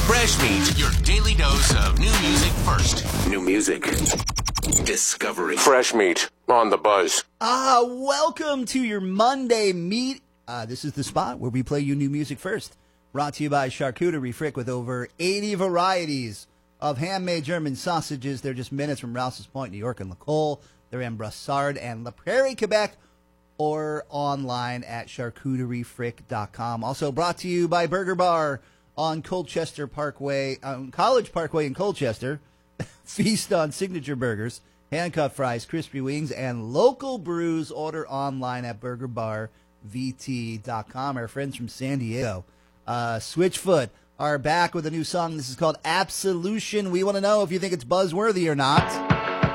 Fresh Meat, your daily dose of new music first. New music. Discovery. Fresh Meat on the buzz. Welcome to your Monday Meat. This is the spot where we play you new music first. Brought to you by Charcuterie Frick with over 80 varieties of handmade German sausages. They're just minutes from Rouse's Point, New York, and Lacole. They're in Brassard and La Prairie, Quebec, or online at charcuteriefrick.com. Also brought to you by Burger Bar on Colchester Parkway, College Parkway in Colchester. Feast on signature burgers, handcuff fries, crispy wings, and local brews. Order online at burgerbarvt.com. Our friends from San Diego, Switchfoot, are back with a new song. This is called Absolution. We want to know if you think it's buzzworthy or not.